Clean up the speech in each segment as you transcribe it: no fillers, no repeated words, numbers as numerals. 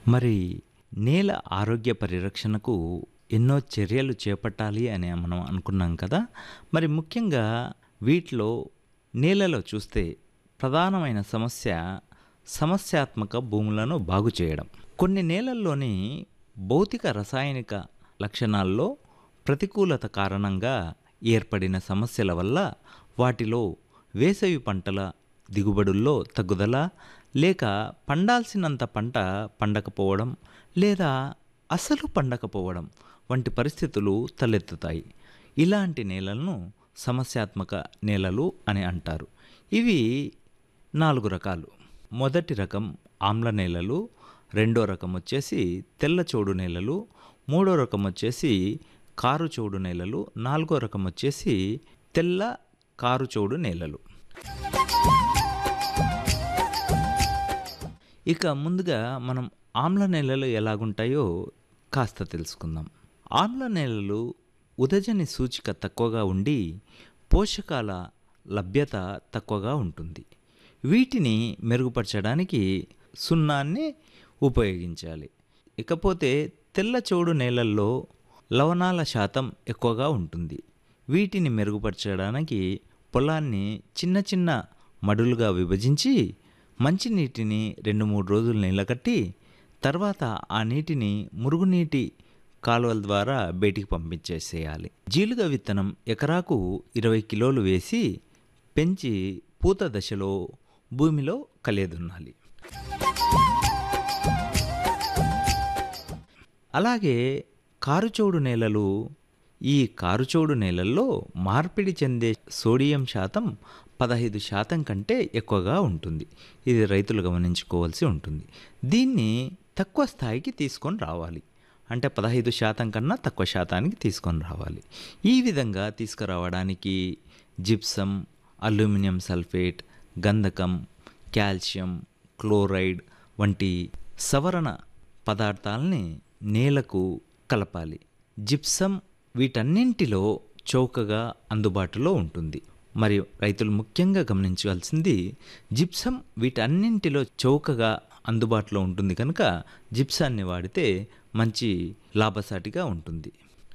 మరి నేల ఆరోగ్య పరిరక్షణకు ఎన్నో చర్యలు చేపట్టాలి అని మనం అనుకున్నాం కదా! మరి ముఖ్యంగా వీటిలో నేలలో చూస్తే ప్రధానమైన సమస్య సమస్యాత్మక భూములను బాగు చేయడం. కొన్ని నేలల్లోని భౌతిక, రసాయనిక లక్షణాల్లో ప్రతికూలత కారణంగా ఏర్పడిన సమస్యల వల్ల వాటిలో వేసవి పంటల దిగుబడుల్లో తగ్గుదల, లేక పండాల్సినంత పంట పండకపోవడం, లేదా అసలు పండకపోవడం వంటి పరిస్థితులు తలెత్తుతాయి. ఇలాంటి నేలలను సమస్యాత్మక నేలలు అని అంటారు. ఇవి 4 రకాలు. మొదటి రకం ఆమ్ల నేలలు, రెండో రకం వచ్చేసి తెల్లచోడు నేలలు, మూడో రకం వచ్చేసి కారుచోడు నేలలు, నాలుగో రకం వచ్చేసి తెల్ల కారుచోడు నేలలు. ఇక ముందుగా మనం ఆమ్ల నేలలు ఎలాగుంటాయో కాస్త తెలుసుకుందాం. ఆమ్ల నేలలు ఉదజని సూచిక తక్కువగా ఉండి పోషకాల లభ్యత తక్కువగా ఉంటుంది. వీటిని మెరుగుపరచడానికి సున్నాన్ని ఉపయోగించాలి. ఇకపోతే తెల్లచోడు నేలల్లో లవణాల శాతం ఎక్కువగా ఉంటుంది. వీటిని మెరుగుపరచడానికి పొలాన్ని చిన్న చిన్న మడులుగా విభజించి మంచినీటిని 2-3 రోజులు నిలకట్టి తర్వాత ఆ నీటిని మురుగునీటి కాలువల ద్వారా బయటికి పంపించేసేయాలి. జీలుగ విత్తనం ఎకరాకు 20 కిలోలు వేసి పెంచి పూత దశలో భూమిలో కలియదున్నాలి. అలాగే కారుచోడు నేలలు. ఈ కారుచోడు నేలల్లో మార్పిడి చెందే సోడియం శాతం 15% కంటే ఎక్కువగా ఉంటుంది. ఇది రైతులు గమనించుకోవాల్సి ఉంటుంది. దీన్ని తక్కువ స్థాయికి తీసుకొని రావాలి. అంటే 15% కన్నా తక్కువ శాతానికి తీసుకొని రావాలి. ఈ విధంగా తీసుకురావడానికి gypsum, aluminium sulphate, గంధకం, calcium, chloride వంటి సవరణ పదార్థాలని నేలకు కలపాలి. జిప్సం వీటన్నింటిలో చౌకగా అందుబాటులో ఉంటుంది. మరియు రైతులు ముఖ్యంగా గమనించాల్సింది జిప్సం వీటన్నింటిలో చౌకగా అందుబాటులో ఉంటుంది కనుక జిప్సాన్ని వాడితే మంచి లాభసాటిగా ఉంటుంది.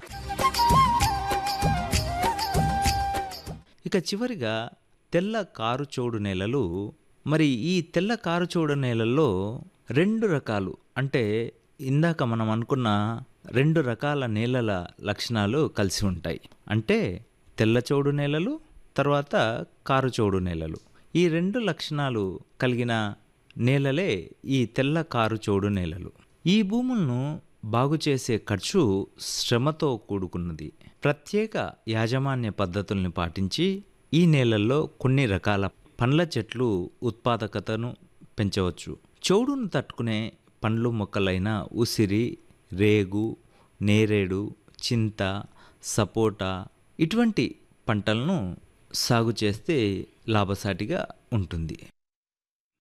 ఇక చివరిగా తెల్ల కారుచోడు నేలలు. మరి ఈ తెల్ల కారుచోడు నేలల్లో 2 రకాలు, అంటే ఇందాక మనం అనుకున్న 2 రకాల నేలల లక్షణాలు కలిసి ఉంటాయి. అంటే తెల్లచోడు నేలలు, తర్వాత కారుచోడు నేలలు. ఈ 2 లక్షణాలు కలిగిన నేలలే ఈ తెల్ల కారుచోడు నేలలు. ఈ భూములను బాగు చేసే ఖర్చు శ్రమతో కూడుకున్నది. ప్రత్యేక యాజమాన్య పద్ధతుల్ని పాటించి ఈ నేలల్లో కొన్ని రకాల పండ్ల చెట్లు ఉత్పాదకతను పెంచవచ్చు. చౌడును తట్టుకునే పండ్లు మొక్కలైన ఉసిరి, రేగు, నేరేడు, చింత, సపోటా ఇటువంటి పంటలను సాగు చేస్తే లాభసాటిగా ఉంటుంది.